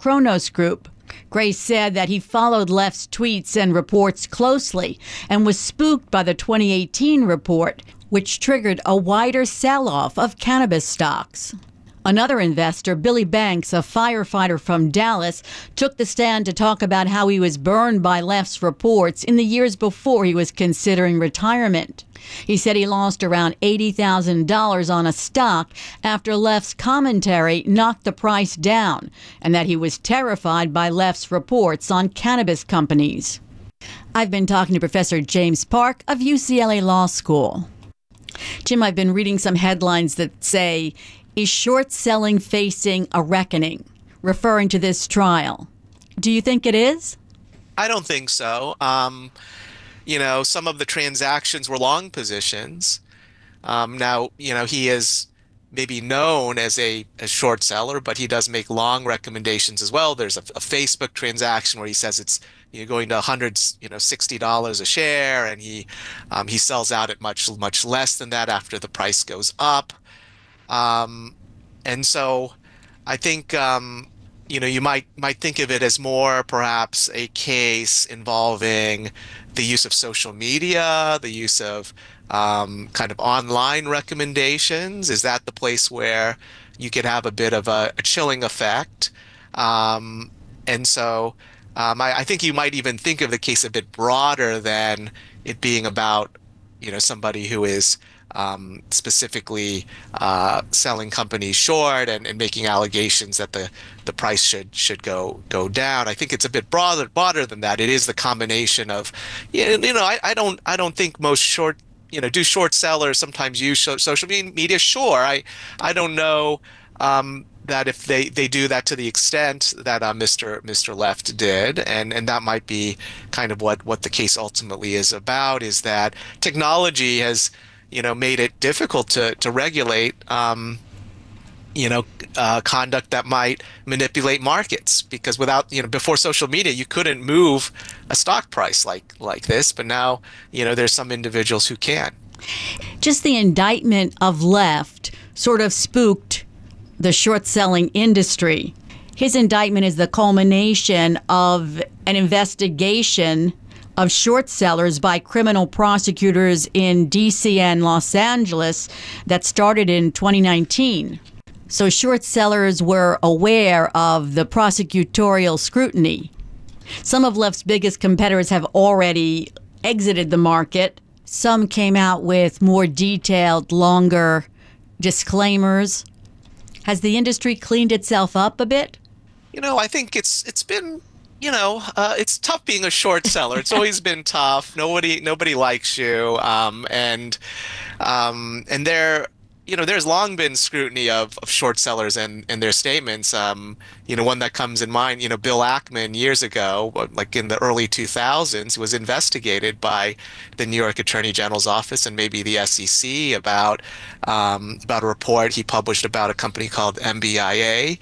Kronos Group. Gray said that he followed Leff's tweets and reports closely and was spooked by the 2018 report, which triggered a wider sell-off of cannabis stocks. Another investor, Billy Banks, a firefighter from Dallas, took the stand to talk about how he was burned by Leff's reports in the years before he was considering retirement. He said he lost around $80,000 on a stock after Leff's commentary knocked the price down, and that he was terrified by Leff's reports on cannabis companies. I've been talking to Professor James Park of UCLA Law School. Jim, I've been reading some headlines that say, "Is short selling facing a reckoning?" referring to this trial. Do you think it is? I don't think so. Some of the transactions were long positions. Now, he is maybe known as a short seller, but he does make long recommendations as well. There's a Facebook transaction where he says it's going to $160 a share, and he sells out at much less than that after the price goes up. And so I think, you might think of it as more perhaps a case involving the use of social media, the use of kind of online recommendations. Is that the place where you could have a bit of a chilling effect? And so I think you might even think of the case a bit broader than it being about, somebody who is specifically selling companies short and making allegations that the price should go down. I think it's a bit broader than that. It is the combination of, I don't think most short sellers sometimes use social media. Sure, I don't know that if they do that to the extent that Mr. Leff did, and that might be kind of what the case ultimately is about, is that technology has made it difficult to regulate conduct that might manipulate markets, because without before social media you couldn't move a stock price like this, but now there's some individuals who can. Just the indictment of Leff sort of spooked the short selling industry. His indictment is the culmination of an investigation of short sellers by criminal prosecutors in D.C. and Los Angeles that started in 2019. So short sellers were aware of the prosecutorial scrutiny. Some of Leff's biggest competitors have already exited the market. Some came out with more detailed, longer disclaimers. Has the industry cleaned itself up a bit? I think it's been it's tough being a short seller. It's always been tough. Nobody likes you. And there's long been scrutiny of short sellers and their statements. One that comes in mind, Bill Ackman years ago, like in the early 2000s, was investigated by the New York Attorney General's office and maybe the SEC about a report he published about a company called MBIA.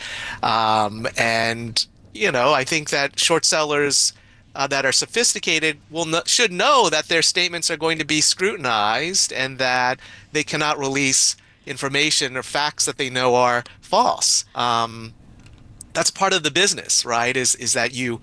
I think that short sellers that are sophisticated should know that their statements are going to be scrutinized and that they cannot release information or facts that they know are false. That's part of the business, right? Is that you're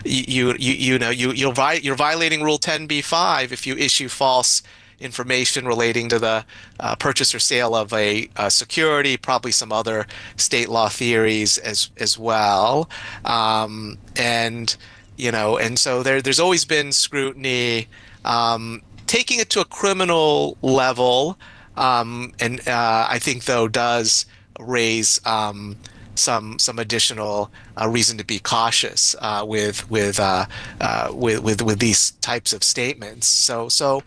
violating Rule 10b-5 if you issue false information relating to the purchase or sale of a security, probably some other state law theories as well. And so there's always been scrutiny. Taking it to a criminal level, I think though does raise some additional reason to be cautious with these types of statements. So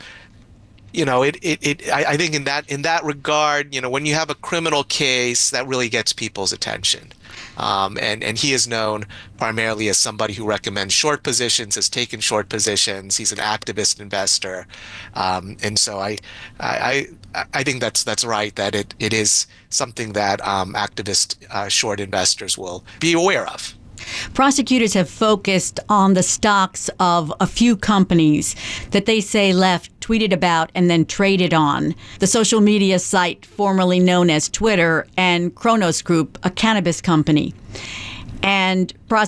I think in that regard, when you have a criminal case, that really gets people's attention. And he is known primarily as somebody who recommends short positions, has taken short positions. He's an activist investor, and so I think that's right, that it is something that activist short investors will be aware of. Prosecutors have focused on the stocks of a few companies that they say Leff tweeted about and then traded on. The social media site formerly known as Twitter, and Kronos Group, a cannabis company. And